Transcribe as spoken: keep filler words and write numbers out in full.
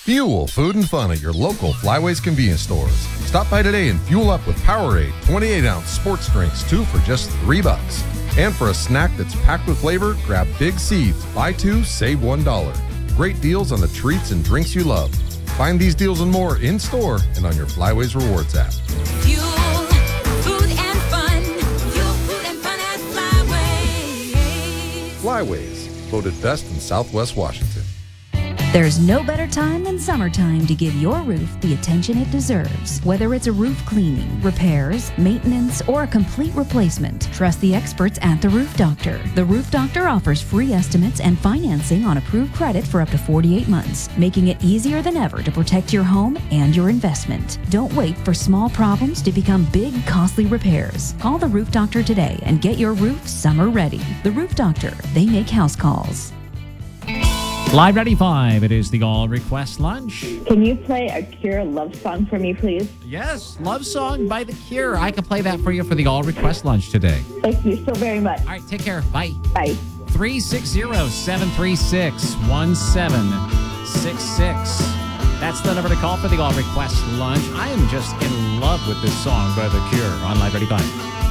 Fuel, food, and fun at your local Flyways convenience stores. Stop by today and fuel up with Powerade twenty-eight ounce sports drinks, two for just three bucks. And for a snack that's packed with flavor, grab Big Seeds. Buy two, save one dollar. Great deals on the treats and drinks you love. Find these deals and more in store and on your Flyways Rewards app. Fuel, food, and fun. Fuel, food, and fun at Flyways. Flyways, voted best in Southwest Washington. There's no better time than summertime to give your roof the attention it deserves. Whether it's a roof cleaning, repairs, maintenance, or a complete replacement, trust the experts at The Roof Doctor. The Roof Doctor offers free estimates and financing on approved credit for up to forty-eight months, making it easier than ever to protect your home and your investment. Don't wait for small problems to become big, costly repairs. Call The Roof Doctor today and get your roof summer ready. The Roof Doctor, they make house calls. Live ninety-five, it is the All Request Lunch. Can you play a Cure love song for me, please? Yes, Love Song by The Cure. I can play that for you for the All Request Lunch today. Thank you so very much. All right, take care. Bye. Bye. three six zero, seven three six, one seven six six. That's the number to call for the All Request Lunch. I am just in love with this song by The Cure on Live ninety-five.